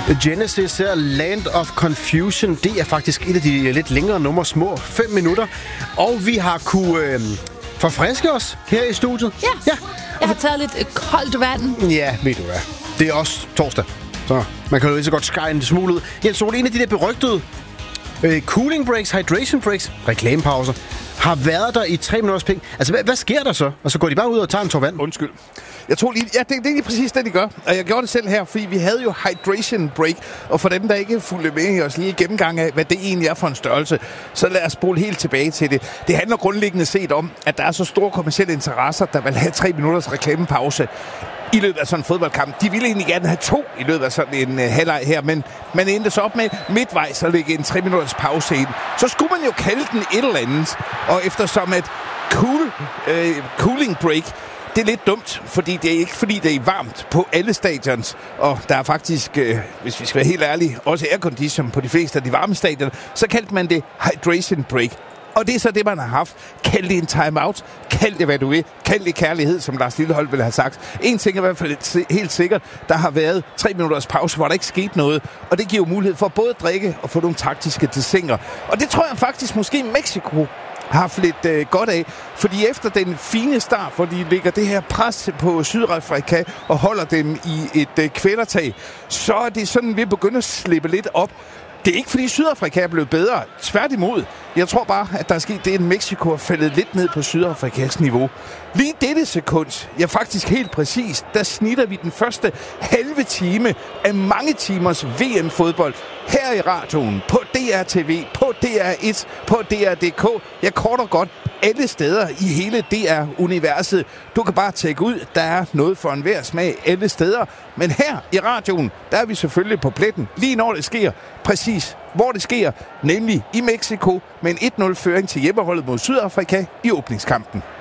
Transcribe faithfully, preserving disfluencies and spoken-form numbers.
Genesis er Land of Confusion. Det er faktisk et af de lidt længere numre, små fem minutter. Og vi har kunne øh, forfriske os her i studiet. Ja, ja. Jeg har taget lidt koldt vand. Ja, ved du hvad. Det er også torsdag, så man kan jo lige så godt skære en smule ud. Jens Ole, en af de der berygtede øh, cooling breaks, hydration breaks, reklamepauser, har været der i tre minutters penge. Altså, hvad, hvad sker der så? Og så går de bare ud og tager en tår vand? Undskyld. Jeg tog lige... Ja, det, det er lige præcis det, de gør. Og jeg gjorde det selv her, fordi vi havde jo hydration break. Og for dem, der ikke fulgte med i os lige gennemgang af, hvad det egentlig er for en størrelse, så lad os spole helt tilbage til det. Det handler grundlæggende set om, at der er så store kommercielle interesser, der vil have tre minutters reklamepause i løbet af sådan en fodboldkamp. De ville egentlig gerne have to i løbet af sådan en uh, halvleg her, men man endte så op med midtvejs at lægge en tre minutters pause ind. Så skulle man jo kalde den et eller andet, og eftersom et cool, uh, cooling break, det er lidt dumt, fordi det er ikke fordi det er varmt på alle stadions, og der er faktisk, øh, hvis vi skal være helt ærlige, også aircondition på de fleste af de varme stadioner, så kaldte man det hydration break. Og det er så det, man har haft. Kald det en timeout. Kald det, hvad du vil. Kald det kærlighed, som Lars Lilleholdt ville have sagt. En ting er i hvert fald helt sikkert. Der har været tre minutters pause, hvor der ikke skete noget. Og det giver jo mulighed for både at drikke og få nogle taktiske dessinger. Og det tror jeg faktisk måske Mexico har haft lidt øh, godt af, fordi efter den fine start, hvor de lægger det her pres på Sydafrika og holder dem i et øh, kvælertag, så er det sådan ved at begynde at slippe lidt op. Det er ikke, fordi Sydafrika er blevet bedre. Tværtimod. Jeg tror bare, at der er sket det, at Mexico er faldet lidt ned på Sydafrikas niveau. Lige dette sekund, ja faktisk helt præcis, der snitter vi den første halve time af mange timers V M-fodbold her i radioen, på D R T V, på D R et, på D R punktum D K. Jeg kort og godt alle steder i hele D R-universet. Du kan bare tjekke ud, der er noget for enhver smag alle steder. Men her i radioen, der er vi selvfølgelig på pletten, lige når det sker, præcis hvor det sker, nemlig i Mexico med en et nul-føring til hjemmeholdet mod Sydafrika i åbningskampen.